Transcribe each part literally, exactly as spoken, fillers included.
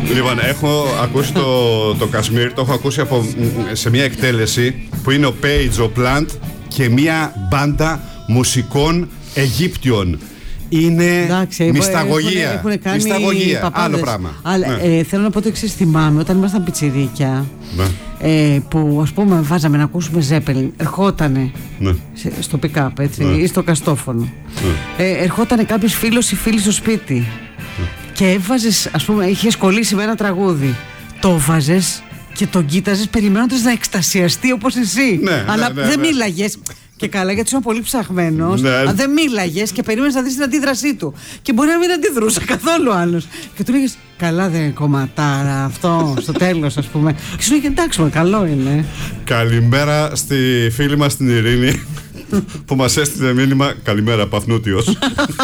Λοιπόν, έχω ακούσει το, το Κασμίρ, το έχω ακούσει από, σε μια εκτέλεση που είναι ο Page, ο Plant και μια μπάντα μουσικών Αιγύπτιων. Είναι εντάξει, μυσταγωγία. Έχουν, έχουν κάνει μυσταγωγία. Άλλο πράγμα. Αλλά, ναι. ε, θέλω να πω το εξής. Θυμάμαι όταν ήμασταν πιτσιρίκια, ναι. ε, που ας πούμε βάζαμε να ακούσουμε Ζέπελιν, ερχότανε ναι. σε, στο pick-up έτσι, ναι. ή στο καστόφωνο. Ναι. Ε, ερχότανε κάποιος φίλος ή φίλη στο σπίτι. Ναι. Και έβαζες, ας πούμε, είχες κολλήσει με ένα τραγούδι. Το βάζες και τον κοίταζες περιμένοντας να εκστασιαστεί όπως εσύ. Ναι, αλλά ναι, ναι, δεν ναι. μίλαγες. Και καλά, γιατί ήσουν πολύ ψαχμένος. Ναι. Αν δεν μίλαγες και περίμενες να δεις την αντίδρασή του. Και μπορεί να μην αντιδρούσε καθόλου άλλος. Και του λέγες, καλά δεν είναι κομματάρα αυτό, στο τέλος, ας πούμε. Και σου λέγε, εντάξει, μα καλό είναι. Καλημέρα στη φίλη μας την Ειρήνη, που μας έστειλε μήνυμα. Καλημέρα, Παφνούτιος.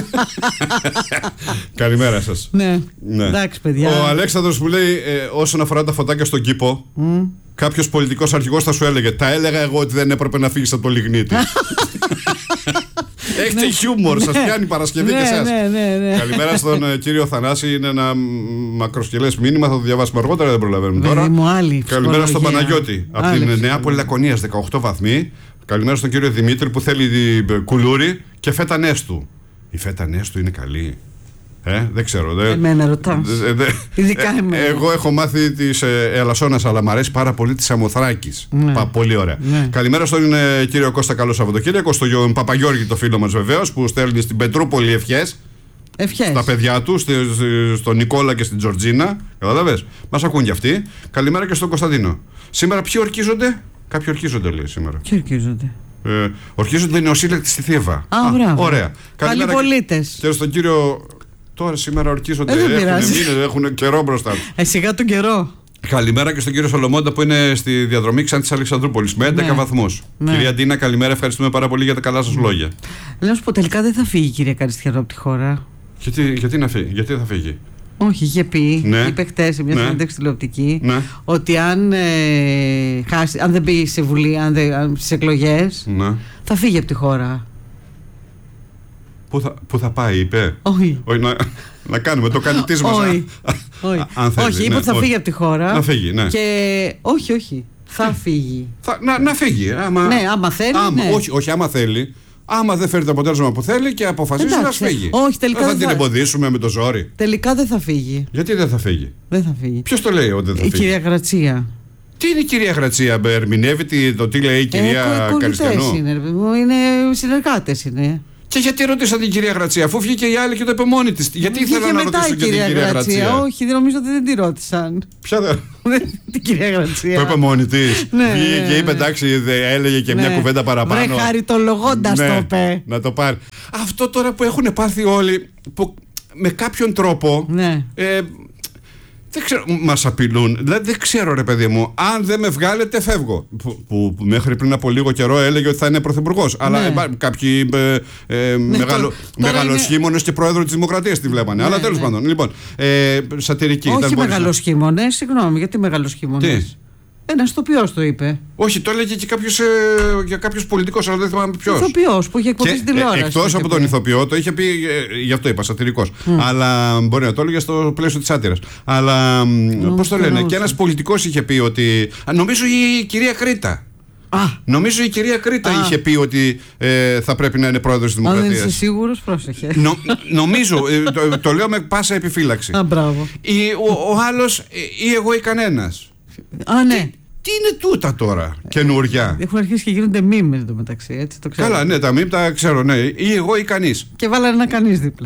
Καλημέρα σας. Ναι. ναι. Εντάξει, παιδιά. Ο Αλέξανδρος που λέει, ε, όσον αφορά τα φωτάκια στον κήπο, mm. κάποιος πολιτικός αρχηγός θα σου έλεγε, τα έλεγα εγώ ότι δεν έπρεπε να φύγεις από το λιγνίτη. Έχετε ναι. χιούμορ, σας πιάνει Παρασκευή ναι, και εσάς. Ναι, ναι, ναι. Καλημέρα στον uh, κύριο Θανάση. Είναι ένα μακροσκελές μήνυμα, θα το διαβάσουμε αργότερα, δεν προλαβαίνουμε τώρα. Μου, άλλη Καλημέρα στον Παναγιώτη από την Νεάπολη Λακωνίας, δεκαοκτώ βαθμοί. Καλημέρα στον κύριο Δημήτρη που θέλει κουλούρι και φέτα νέστου. Η φέτα νέστου είναι καλή. Ε, δεν ξέρω. Δε, εμένα ρωτάς. Δε, δε, Ειδικά εμένα. Ε, εγώ έχω μάθει της ε, Ελασσόνας, αλλά μου αρέσει πάρα πολύ της Σαμοθράκης. Ναι. Πα, πολύ ωραία. Ναι. Καλημέρα στον ε, κύριο Κώστα, καλό Σαββατοκύριακο. Στον Παπαγιώργη, το φίλο μας βεβαίως, που στέλνει στην Πετρούπολη ευχές. Ευχές. Στα παιδιά του, στη, στη, στον Νικόλα και στην Τζορτζίνα. Κατάλαβες. Μας ακούν κι αυτοί. Καλημέρα και στον Κωνσταντίνο. Σήμερα ποιοι ορκίζονται? Κάποιοι ορκίζονται, λέει σήμερα. Ποιοι ορκίζονται? Ε, ορκίζονται οι νεοσύλλεκτοι στη Θήβα. Α, Α μπράβο. Ωραία. Καλοί πολίτες. Και στον κύριο. Τώρα σήμερα ορκίζονται. Ε, έχουν, έχουν καιρό μπροστά τους. Ε, σιγά τον καιρό. Καλημέρα και στον κύριο Σολομόντα που είναι στη διαδρομή Ξάνθης Αλεξανδρούπολης με έντεκα ναι. βαθμούς. Ναι. Κυρία Ντίνα, καλημέρα. Ευχαριστούμε πάρα πολύ για τα καλά σας λόγια. Λέω σου πω, τελικά δεν θα φύγει η κυρία Καριστιανό από τη χώρα. Γιατί, γιατί να φύγει, γιατί θα φύγει? Όχι, είχε πει, ναι. είπε χτες σε μια ναι. συνέντευξη τηλεοπτική, ναι. ότι αν, ε, χάσει, αν δεν μπει σε βουλή, αν δεν, αν, στις εκλογές, ναι. θα φύγει από τη χώρα. Πού θα, πού θα πάει, είπε? Όχι. Όχι να, να κάνουμε το κάνει της μας. Όχι, όχι. Αν θέλει, όχι είπε ναι, ότι θα όχι. φύγει από τη χώρα. Να φύγει, ναι. Και όχι, όχι. Θα φύγει. Θα, να, να φύγει. Άμα, ναι, άμα θέλει. Άμα, ναι. όχι, όχι, άμα θέλει. Άμα δεν φέρει το αποτέλεσμα που θέλει και αποφασίζει να φύγει. Όχι, τελικά δεν θα δεν την θα... εμποδίσουμε με το ζόρι. Τελικά δεν θα φύγει. Γιατί δεν θα φύγει? Δεν θα φύγει. Ποιος το λέει ότι δεν θα η φύγει? Η κυρία Γρατσία. Τι είναι η κυρία Γρατσία? Ερμηνεύει το τι λέει η κυρία ε, Καριστιανό? Είναι, είναι συνεργάτες είναι. Και γιατί ρωτήσατε την κυρία Γρατσία, αφού βγήκε η άλλη και το είπε μόνη της? Γιατί ήθελα να ρωτήσω και την κυρία Γρατσία. Γρατσία. Όχι, δεν νομίζω ότι δεν τη ρώτησαν. Ποια δεν? Την κυρία Γρατσία. Το είπε μόνη της. Ναι, βγήκε ναι, και είπε εντάξει, έλεγε και ναι. μια κουβέντα παραπάνω. Βρε χαριτολογώντας ναι, το είπε. Να το πάρει. Αυτό τώρα που έχουν πάθει όλοι, που με κάποιον τρόπο. Ναι. Ε, δεν ξέρω, μας απειλούν. Δηλαδή δεν ξέρω, ρε παιδί μου, αν δεν με βγάλετε, φεύγω. Που, που, που μέχρι πριν από λίγο καιρό έλεγε ότι θα είναι πρωθυπουργός. Ναι. Αλλά ε, κάποιοι ε, ε, ναι, μεγαλο, μεγαλοσχήμονες είναι... και πρόεδρο της Δημοκρατίας τη βλέπανε. Ναι, αλλά τέλος ναι. πάντων. Λοιπόν, ε, σατυρική. Όχι μεγαλοσχήμονες, να... συγγνώμη, γιατί μεγαλοσχήμονες? Ένας ηθοποιός το είπε. Όχι, το έλεγε και κάποιος, ε, για κάποιος πολιτικός, αλλά δεν θυμάμαι ποιος. Ηθοποιός που είχε εκπομπή στην τηλεόραση. Ε, εκτός από τον ηθοποιό, το είχε πει, ε, γι' αυτό είπα, σατυρικός. Mm. Αλλά μπορεί να το έλεγε στο πλαίσιο της σάτυρας. Αλλά mm, πώς το λένε, και ένας πολιτικός είχε πει ότι. Νομίζω η κυρία Κρήτα. Α. Νομίζω η κυρία Κρήτα Α. είχε πει ότι ε, θα πρέπει να είναι πρόεδρος της Δημοκρατίας. Αν δεν είσαι σίγουρος, πρόσεχε. Νο, νομίζω, ε, το, το λέω με πάσα επιφύλαξη. Α, μπράβο. Ή, ο, ο άλλος ή εγώ ή κανένας. Α, ναι. Τι είναι τούτα τώρα, καινούρια? Έχουν αρχίσει και γίνονται μίμες εδώ μεταξύ, έτσι το ξέρω. Καλά, ναι, τα μίμ τα ξέρω, ναι. Ή εγώ ή κανείς. Και βάλανε ένα κανείς δίπλα.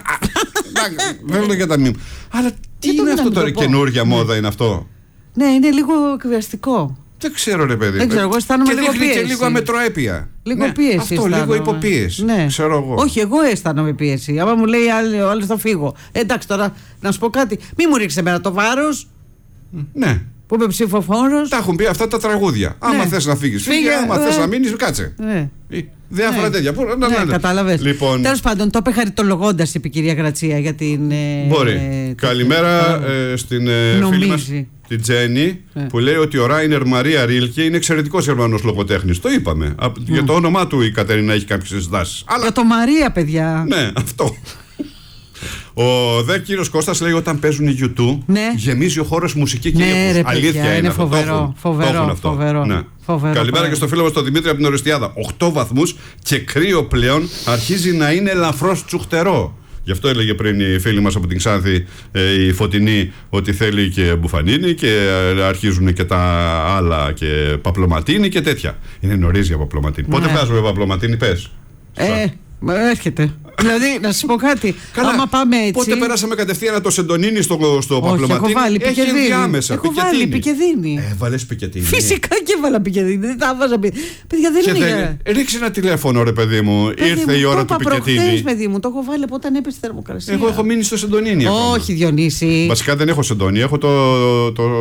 Βέβαια και τα μίμ. Αλλά τι είναι αυτό τώρα, καινούρια μόδα είναι αυτό? Ναι, είναι λίγο εκβιαστικό. Δεν ξέρω, ρε παιδί. Δεν ξέρω, εγώ αισθάνομαι λίγο πίεση. Και λίγο αμετροέπεια. Λίγο πίεση. Αυτό, αισθάνομαι. λίγο υποπίεση. Ναι. Ξέρω εγώ. Όχι, εγώ αισθάνομαι πίεση. Άμα μου λέει ο άλλος θα φύγω. Εντάξει, τώρα να σου πω κάτι. Μη μου ρίξει εμένα το βάρος. Ναι. Που είμαι ψηφοφόρος. Τα έχουν πει αυτά τα τραγούδια. Ναι. Άμα θες να φύγεις, φύγε. Άμα θες να μείνεις, κάτσε. Ναι. Διάφορα ναι. τέτοια. Ναι, ναι, ναι. Κατάλαβες. Λοιπόν... Τέλος πάντων, το είπε χαριτολογώντας, είπε η κυρία Γρατσία για την. Μπορεί. Ε, Καλημέρα το... ε, στην ε, φίλη μας την Τζέννη, ε. που λέει ότι ο Ράινερ Μαρία Ρίλκε είναι εξαιρετικός Γερμανός λογοτέχνης. Το είπαμε. Mm. Για το όνομά του η Κατερίνα έχει κάποιες ενστάσεις. Αλλά... Για το Μαρία, παιδιά. Ναι, αυτό. Ο δε κύριος Κώστας λέει όταν παίζουν οι γιου τού, ναι. γεμίζει ο χώρος μουσική και ναι, ρε, αλήθεια παιδιά, είναι, είναι αυτό. φοβερό. Το έχουν, φοβερό, το έχουν αυτό. φοβερό, ναι. φοβερό. Καλημέρα φοβερό. Και στο φίλο μας τον Δημήτρη από την Οριστιάδα. οκτώ βαθμούς και κρύο πλέον, αρχίζει να είναι ελαφρώς τσουχτερό. Γι' αυτό έλεγε πριν η φίλη μας από την Ξάνθη, ε, η Φωτεινή, ότι θέλει και μπουφανίνη και ε, αρχίζουν και τα άλλα και παπλωματίνη και τέτοια. Είναι νωρίς για παπλωματίνη. Ναι. Πότε βγάζουμε παπλωματίνη, πες. Ε, έρχεται. Δηλαδή, να σας πω κάτι. Καλά, άμα πάμε έτσι. Πότε περάσαμε κατευθείαν το σεντονίνι στο, στο παπλωματίνη. Έχω βάλει έχει ενδιάμεσα. Έχω βάλει πικεδίνη. Έβαλες πικεδίνη. Φυσικά και έβαλα πικεδίνη. Δεν τα βάζα πικεδίνη. Παιδιά, δεν είναι για... Ρίξε ένα τηλέφωνο, ρε παιδί μου. Παιδί Ήρθε μου, η ώρα το του πικεδίνη. Προχθές, παιδί μου, το έχω βάλει από όταν έπεσε η θερμοκρασία. Εγώ έχω μείνει στο σεντονίνι. Όχι, Διονύση. Βασικά δεν έχω σεντόνι. Έχω το. το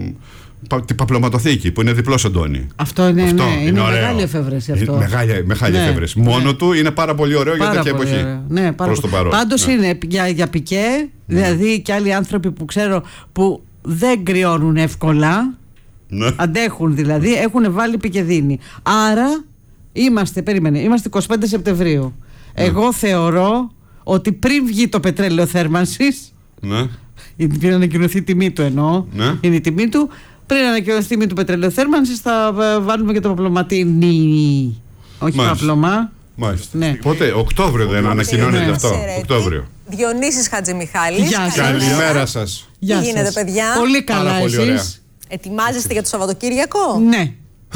την παπλωματοθήκη που είναι διπλό σεντόνι. Αυτό είναι, αυτό ναι, είναι, είναι μεγάλη εφεύρεση αυτό. Είναι μεγάλη, μεγάλη ναι, εφεύρεση. Ναι. Μόνο του είναι πάρα πολύ ωραίο πάρα για τέτοια εποχή. Ναι, προς το παρόν. Πάντως ναι. είναι για, για πικέ, ναι. δηλαδή και άλλοι άνθρωποι που ξέρω που δεν κρυώνουν εύκολα, ναι. αντέχουν δηλαδή, έχουν βάλει πικεδίνη. Άρα είμαστε, περίμενε, είμαστε εικοστή πέμπτη Σεπτεμβρίου. Ναι. Εγώ θεωρώ ότι πριν βγει το πετρέλαιο θέρμανσης, ναι. πριν ανακοινωθεί η τιμή του εννοώ, ναι. είναι η τιμή του. Πριν ανακοινωθεί η τιμή του πετρελαίου θέρμανσης θα βάλουμε και το παπλωματίνι. Όχι παπλωμά. Μάλιστα. Ναι. Πότε, Οκτώβριο δεν ανακοινώνεται ναι. αυτό. Οκτώβριο. Διονύσης Χατζημιχάλης. Γεια σας. Καλημέρα σας. Τι γίνεται, παιδιά? Πολύ καλά, εσείς? Ετοιμάζεστε για το Σαββατοκύριακο? Ναι.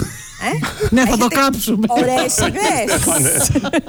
Ε? Ναι, θα το κάψουμε. Ωραίες ιδέες.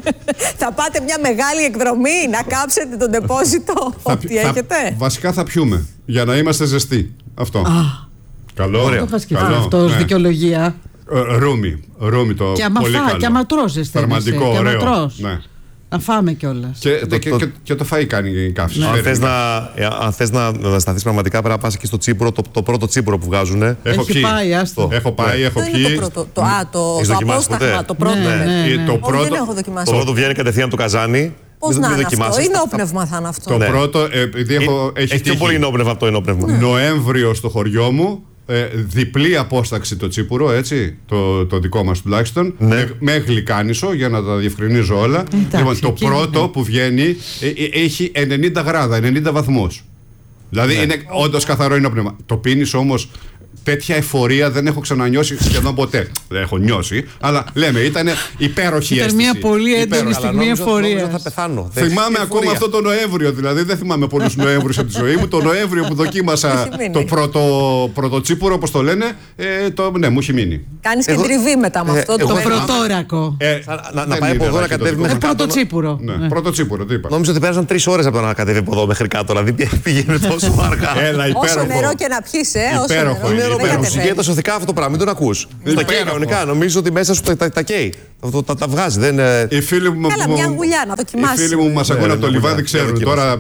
Θα πάτε μια μεγάλη εκδρομή, να κάψετε τον ντεπόζιτο. Ό,τι έχετε. Βασικά θα πιούμε, για να είμαστε ζεστοί. Αυτό. Α, καλό. Ωραίο. Το είχα σκεφτεί αυτό ως δικαιολογία. Ρούμι. Ρούμι το και άμα πολύ φά, καλό. Και άμα τρως ζεσταίνεσαι. Θερματικό, και ωραίο. Τρως. Ναι. Να φάμε κιόλας. Και, το, και, το... Και, και το φαΐ κάνει η καύση. Ναι. Αν θες να, αν θες να, να σταθείς πραγματικά, πρέπει να πας εκεί στο τσίπουρο, το, το πρώτο τσίπουρο που βγάζουν. Έχω Έχει πιει. πάει, άστο. Έχω πάει, έχω πιει. Το πρώτο, το, α, το, το απόσταγμα, το πρώτο. Ναι, ναι, ναι. Το πρώτο, δεν έχω δοκιμάσει. Το πρώτο βγαίνει κατευθείαν το καζάνι. Πώς να είναι αυτό, ενόπνευμα θα είναι αυτό. Το πρώτο, επειδή έχω... Έχει πιο πολύ ενόπνευμα από το ενόπνευμα. Νοέμβριο στο χωριό μου. Ε, διπλή απόσταξη το τσίπουρο, έτσι, το, το δικό μας τουλάχιστον, ναι. με, με γλυκάνισο για να τα διευκρινίζω όλα. Εντάξει, λοιπόν, το πρώτο ναι. που βγαίνει ε, ε, έχει ενενήντα γράδα, ενενήντα βαθμούς. Δηλαδή ναι. είναι όντως καθαρό ενόπνευμα. Το πίνεις όμως, τέτοια εφορία δεν έχω ξανανιώσει σχεδόν ποτέ. Δεν έχω νιώσει, αλλά λέμε, ήταν υπέροχη αίσθηση. Ήταν μια πολύ έντονη στιγμή εφορία. Θα πεθάνω. Θυμάμαι ακόμα αυτό το Νοέμβριο, δηλαδή δεν θυμάμαι πολλούς Νοέμβριους από τη ζωή μου. Το Νοέμβριο που δοκίμασα το πρώτο, πρώτο τσίπουρο, όπως το λένε, ε, το, ναι, μου έχει μείνει. Κάνεις και τριβή μετά με αυτό. Το πρωτόρακο. Να πάει από εδώ να κατέβει μέχρι κάτω. Πρώτο τσίπουρο. Πρώτο τσίπουρο, τι είπα. Νόμιζα ότι πέρασαν τρεις ώρες από το να κατέβει από εδώ μέχρι κάτω, δηλαδή πήγαινε τόσο αργά. Έλα, υπέροχο. Όσο νερό και να πιείς, ε. Υπέροχο. Συγκέντρω σωθικά αυτό το πράγμα, μην τον ακούς. Τα καίει κανονικά, νομίζω ότι μέσα σου τα καίει. Τα βγάζει. Καλά, μια γουλιά να δοκιμάσεις. Οι φίλοι μου μας ακούνε από το λιβάδι, ξέρουν τώρα.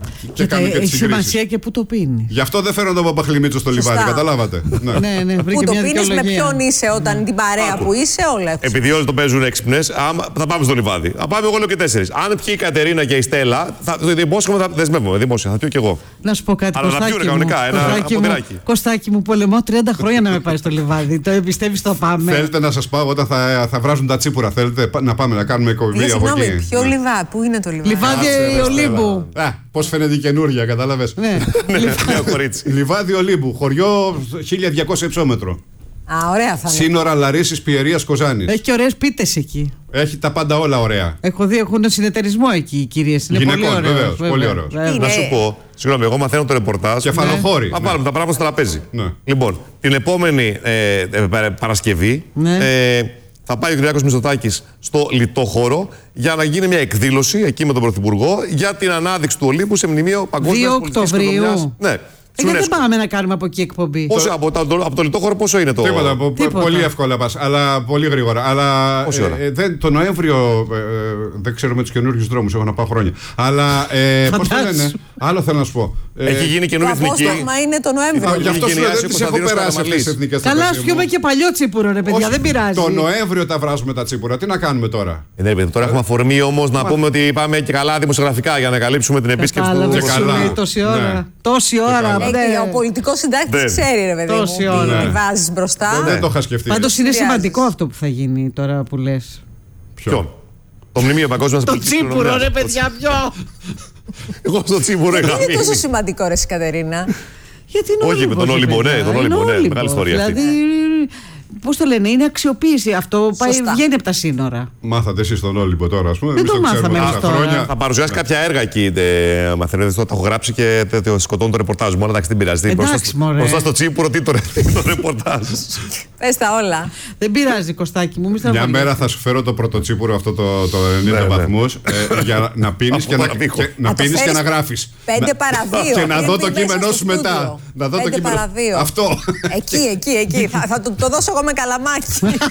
Έχει σημασία και πού το πίνει. Γι' αυτό δεν φέρνω τον παπαχλημίτσο στο λιβάδι, καταλάβατε. Πού το πίνεις, με ποιον είσαι όταν την παρέα που είσαι, όλα. Επειδή όλοι το παίζουν έξυπνες, θα πάμε στο λιβάδι. Θα πάμε εγώ λέω και τέσσερις. Αν πιει η Κατερίνα και η Στέλλα, δημόσια θα δεσμεύομαι. Δημόσια, θα πιω κι εγώ. Να σου πω κάτι, αλλά να πιούνε κανονικά, ένα ποδεράκι. Κωστάκι μου, πολεμώ τριάντα χρόνια να με πάει στο λιβάδι. Το εμπιστεύεις, το πάμε. Θέλετε να σας πάω όταν θα, θα βράζουν τα τσίπουρα, θέλετε να πάμε να κάνουμε εκπομπή από εκεί. Ποιο λιβάδι, πού είναι το λιβάδι? Λιβάδι Ολύμπου. Πώς φαίνεται η καινούργια, κατάλαβες. Ναι, Λιβάδι Ολύμπου, χωριό χίλια διακόσια υψόμετρο. Α, ωραία θα είναι. Σύνορα Λαρίσης, Πιερίας, Κοζάνης. Έχει και ωραίες πίτες εκεί. Έχει τα πάντα όλα ωραία. Έχω δει, έχουν συνεταιρισμό εκεί οι κυρίες. Είναι γυναικών, πολύ ωραίος. Βεβαίως, βέβαια, πολύ ωραίος. Βέβαια. Να σου πω, συγγνώμη, εγώ μαθαίνω το ρεπορτάζ. Κεφαλοχώρη. Θα πάρουμε ναι. τα πράγματα στο τραπέζι. Ναι. Λοιπόν, την επόμενη ε, ε, Παρασκευή ναι. ε, θα πάει ο Κυριάκος Μητσοτάκης στο Λιτόχωρο για να γίνει μια εκδήλωση εκεί με τον Πρωθυπουργό για την ανάδειξη του Ολύμπου σε μνημείο παγκόσμιας πολιτικής κληρονομιάς. Ναι. Ε, γιατί δεν πάμε να κάνουμε από εκεί εκπομπή. Πόσο, από, το, από το Λιτόχωρο πόσο είναι το. Τίποτα, Τίποτα. Πολύ εύκολα πας, αλλά πολύ γρήγορα. Αλλά ε, δεν, το Νοέμβριο ε, δεν ξέρω με τους καινούργιους δρόμους, έχω να πάω χρόνια. Αλλά ε, πώς το λένε, άλλο θέλω να σου πω. Ε, Έχει γίνει καινούργια εθνική. Το απόσταγμα είναι το Νοέμβριο. Γι' αυτό σου λέω δεν τις έχω περάσει αυτές τις εθνικές. Καλά, σου πιούμε και παλιό τσίπουρο, ρε παιδιά, δεν πειράζει. Το Νοέμβριο τα βράζουμε τα τσίπουρα, τι να κάνουμε τώρα. Τώρα έχουμε αφορμή όμως να πούμε ότι πάμε και καλά δημοσιογραφικά για να καλύψουμε την επίσκεψη του. Τόση ώρα. Τόση ώρα. Ο πολιτικός συντάκτης ξέρει, ρε παιδί μου, τι βάζεις μπροστά. Δεν το είχα σκεφτεί. Πάντως είναι σημαντικό αυτό που θα γίνει τώρα που λες. Ποιο? Το μνημείο παγκόσμιας πολιτικής κληρονομιάς. Το τσίπουρο, ρε παιδιά, ποιο? Εγώ στο τσίπουρο είχα μείνει. Είναι τόσο μείνει. σημαντικό, ρε Κατερίνα. Γιατί είναι Όχι, με τον Όλυμπο, ναι, τον Όλυμπο, ναι, μεγάλη ιστορία αυτή. Δηλαδή, πώς το λένε, είναι αξιοποίηση. Αυτό πάει, βγαίνει από τα σύνορα. Μάθατε εσείς τον Όλυμπο τώρα, ας πούμε. Δεν εμείς το μάθαμε ξέρουμε αυτό. χρόνια. Θα παρουσιάσει κάποια έργα εκεί. Μαθαίνετε, το έχω γράψει και σκοτώνω το ρεπορτάζ μου. Εντάξει, δεν πειράζει. Μπροστά στο τσίπουρο, τι το ρεπορτάζ. Πες τα όλα. Δεν πειράζει, Κωστάκι μου. Μια μέρα θα σου φέρω το πρωτοτσίπουρο αυτό το ενενήντα βαθμούς για να πίνεις και να γράφεις. Πέντε παρά δύο. Και να δω το κείμενό σου μετά. Να δω το κείμενο. Αυτό. Εκεί, εκεί, εκεί. Θα το δώσω εγώ με καλαμάκι.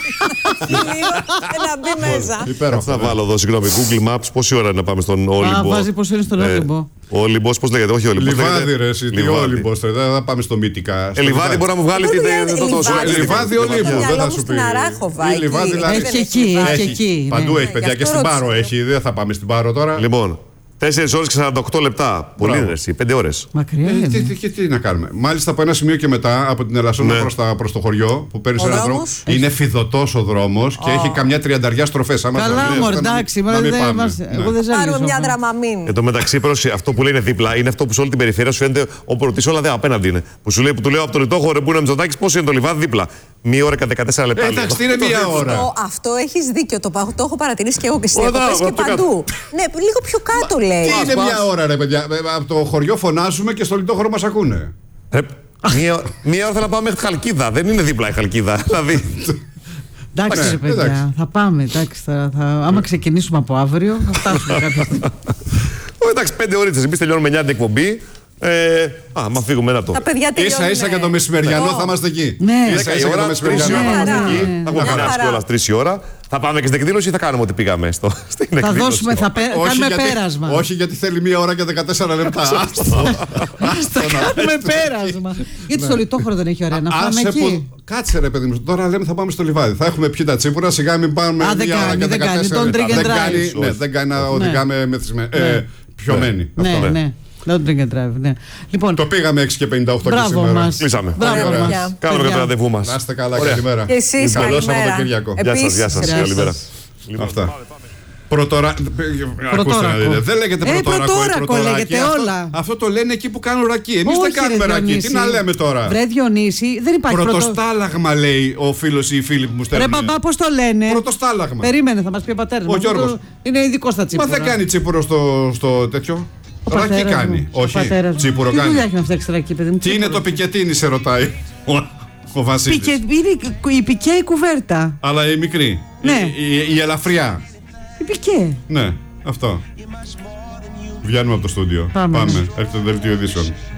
Και να μπει μέσα. Θα βάλω εδώ, συγγνώμη, Google Maps. Πόση ώρα να πάμε στον Όλυμπο? Α, βάζει πόσο είναι στον Όλυμπο. Ο Όλυμπος, πώς λέγεται, όχι Όλυμπος. Λιβάδι, ρε, εσύ, τι Όλυμπος, δεν θα πάμε στο Μύτικα. Ε, Λιβάδι μπορεί να μου βγάλει την. Λιβάδι Όλυμπο, δεν θα σου πει. Έχει εκεί, έχει εκεί. Παντού έχει, παιδιά, και στην Πάρο έχει. Δεν θα πάμε στην Πάρο τώρα. Λοιπόν, τέσσερις ώρες και σαράντα οκτώ λεπτά. Πολύ είναι εσύ, πέντε ώρες. Μακριά είναι. Και τι, τι να κάνουμε. Μάλιστα από ένα σημείο και μετά, από την Ελασσόνα ναι. προς, προς το χωριό, που παίρνει ένα δρόμο. Είναι φιδωτός ο δρόμος και oh. έχει καμιά τριανταριά στροφές. Καλά, μωρέ, εντάξει. Εγώ δεν ζαλίζω. Πάρουμε μια δραμαμίνη. Εν τω μεταξύ, αυτό που λέει είναι δίπλα, είναι αυτό που σε όλη την περιφέρεια σου φαίνεται όπου ρωτήσει όλα, δε απέναντι είναι. Που σου λέει, που του λέω από το Λιτόχωρο που είναι ο Μητσοτάκης, πώς είναι το Λιβάδι δίπλα. Μία ώρα και δεκατέσσερα λεπτά. Εντάξει, είναι μία ώρα. Αυτό έχεις δίκιο. Το έχω παρατηρήσει και εγώ και στις διακοπές και παντού. Ναι, λίγο πιο κάτω λέει. Τι είναι μία ώρα, ρε παιδιά. Από το χωριό φωνάζουμε και στο Λιτόχωρο μας ακούνε. Μία ώρα θα να πάμε μέχρι Χαλκίδα. Δεν είναι δίπλα η Χαλκίδα. Δηλαδή. Εντάξει, ρε παιδιά, θα πάμε. Εντάξει, θα, θα, άμα ξεκινήσουμε από αύριο, θα φτάσουμε κάποια στιγμή. Εντάξει, πέντε ώρες. Εμείς τελειώνουμε εννιά την εκπομπή. Ε, α, μα φύγουμε ένα το. Ίσα ίσα και το μεσημεριανό θα είμαστε εκεί. Ναι, ίσα ίσα και το μεσημεριανό θα είμαστε εκεί. Θα έχουμε περάσει κιόλας τρεις η ώρα. Θα πάμε και στην εκδήλωση ή θα κάνουμε ότι πήγαμε στο, στην θα εκδήλωση. Δώσουμε, θα πέ, όχι κάνουμε γιατί, πέρασμα. Όχι γιατί θέλει μία ώρα και δεκατέσσερα λεπτά. Θα κάνουμε πέρασμα. Γιατί στο Λιτόχωρο δεν έχει ωραία να πάμε εκεί. Κάτσε ρε παιδί μου, τώρα λέμε θα πάμε στο Λιβάδι. Θα έχουμε πιει τα τσίπουρα, σιγά μην πάμε μία ώρα και δεκατέσσερα λεπτά. Δεν κάνει να οδηγάμε πιωμένοι. Ναι, ναι. Don't drink and drive, ναι. Λοιπόν, το πήγαμε έξι και πενήντα οκτώ και σήμερα. Μας. Κλείσαμε. Μπράβο. Κάνουμε και το ραντεβού μας. Να είστε καλά, καλημέρα. Και εσείς καλό Σαββατοκύριακο. Γεια σας, γεια σας. Καλημέρα. Αυτά. Πρωτορα... Ακούστε να δείτε. Δεν λέγεται πρωτόρακο ή πρωτοράκι. Όλα. Αυτό το λένε εκεί που κάνουν ρακί. Εμείς δεν κάνουμε ρακί. Τι να λέμε τώρα. Βρε Διονύση, δεν υπάρχει πρωτοστάλαγμα λέει ο φίλος ή η φίλη που μου στέλνουν. Ρε μπαμπά, πώς το λένε. Πρωτοστάλαγμα. Περίμενε, θα μας πει ο πατέρας. Ο Γιώργος. Είναι ειδικό στα τσίπουρα. Μα δεν κάνει τσίπουρο στο τέτοιο. Ρακί κάνει. Όχι, τσίπουρο κάνει. Τι δουλειά έχει να φτιάξει ρακί, παιδί μου. Τι είναι το πικετίνι, σε ρωτάει ο Βασίλης. Είναι η πικέ η κουβέρτα. Αλλά η μικρή. Ναι. Η ελαφριά. Η πικέ. Ναι, αυτό. Βγαίνουμε από το στούντιο. Πάμε. Πάμε. Έρχεται το δελτίο ειδήσεων.